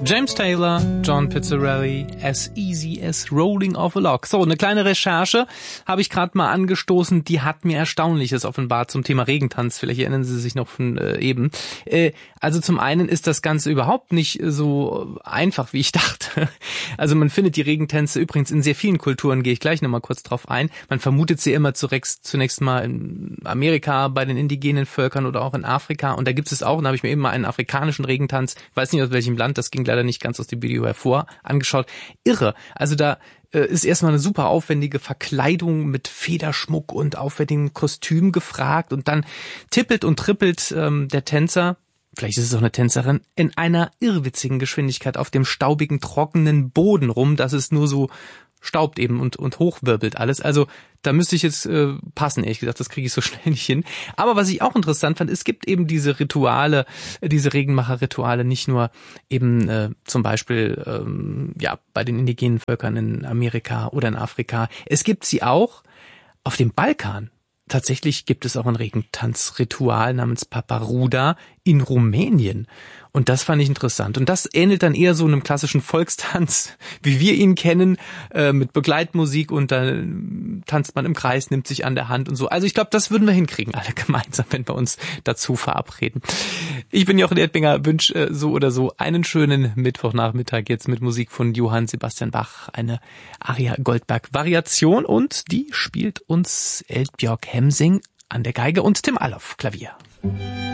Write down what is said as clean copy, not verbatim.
James Taylor, John Pizzarelli, As Easy as Rolling Off a Log. So, eine kleine Recherche habe ich gerade mal angestoßen, die hat mir Erstaunliches offenbart zum Thema Regentanz. Vielleicht erinnern Sie sich noch von eben. Also zum einen ist das Ganze überhaupt nicht so einfach, wie ich dachte. Also man findet die Regentänze übrigens in sehr vielen Kulturen, gehe ich gleich nochmal kurz drauf ein. Man vermutet sie immer zunächst mal in Amerika bei den indigenen Völkern oder auch in Afrika. Und da gibt es auch, da habe ich mir eben mal einen afrikanischen Regentanz, weiß nicht aus welchem Land, das ging leider nicht ganz aus dem Video hervor, angeschaut. Irre. Also da ist erstmal eine super aufwendige Verkleidung mit Federschmuck und aufwendigem Kostüm gefragt und dann tippelt und trippelt der Tänzer, vielleicht ist es auch eine Tänzerin, in einer irrwitzigen Geschwindigkeit auf dem staubigen, trockenen Boden rum, dass es nur so staubt eben und hochwirbelt alles. Also da müsste ich jetzt passen, ehrlich gesagt, das kriege ich so schnell nicht hin. Aber was ich auch interessant fand, es gibt eben diese Rituale, diese Regenmacher-Rituale, nicht nur eben zum Beispiel bei den indigenen Völkern in Amerika oder in Afrika. Es gibt sie auch auf dem Balkan. Tatsächlich gibt es auch ein Regentanzritual namens Paparuda in Rumänien. Und das fand ich interessant. Und das ähnelt dann eher so einem klassischen Volkstanz, wie wir ihn kennen, mit Begleitmusik und dann tanzt man im Kreis, nimmt sich an der Hand und so. Also ich glaube, das würden wir hinkriegen, alle gemeinsam, wenn wir uns dazu verabreden. Ich bin Jochen Erdbinger, wünsche so oder so einen schönen Mittwochnachmittag jetzt mit Musik von Johann Sebastian Bach, eine Aria Goldberg-Variation und die spielt uns Eldbjörg Hemsing an der Geige und Tim Alloff Klavier.